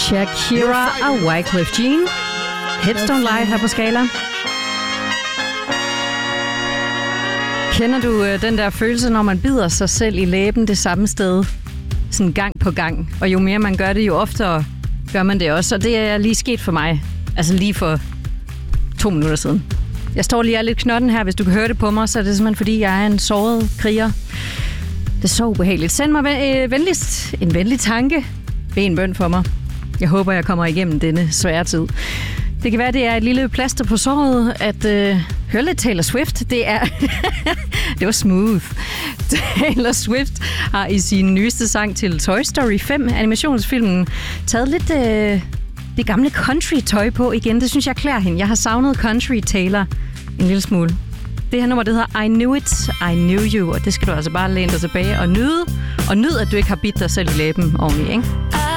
Shakira og Wyclef Jean. Hips Don't Lie her på Skala. Kender du den der følelse, når man bider sig selv i læben det samme sted, sådan gang på gang? Og jo mere man gør det, jo oftere gør man det også. Og det er lige sket for mig. Altså lige for 2 minutter siden. Jeg står lige lidt knotten her. Hvis du kan høre det på mig, så er det simpelthen fordi, jeg er en såret kriger. Det er så ubehageligt. Send mig venligst en venlig tanke. Bed en bøn for mig. Jeg håber, jeg kommer igennem denne svære tid. Det kan være, det er et lille plaster på såret at høre lidt Taylor Swift. Det var smooth. Taylor Swift har i sin nyeste sang til Toy Story 5, animationsfilmen, taget lidt det gamle country-tøj på igen. Det synes jeg klæder hende. Jeg har savnet country Taylor en lille smule. Det her nummer, det hedder I Knew It, I Knew You, og det skal du altså bare læne dig tilbage og nyde. Og nyd, at du ikke har bidt dig selv i læben ordentligt, ikke?